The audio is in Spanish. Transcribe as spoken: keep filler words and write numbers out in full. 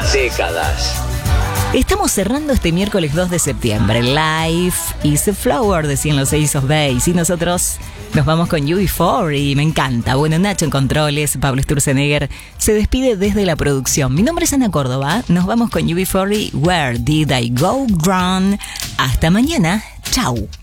décadas. Estamos cerrando este miércoles dos de septiembre. Life is a flower, decían los Ace of Base. Y nosotros nos vamos con U B cuatro y me encanta. Bueno, Nacho en controles, Pablo Sturzenegger se despide desde la producción. Mi nombre es Ana Córdoba. Nos vamos con U B cuatro y Where Did I Go Wrong. Hasta mañana. Chau.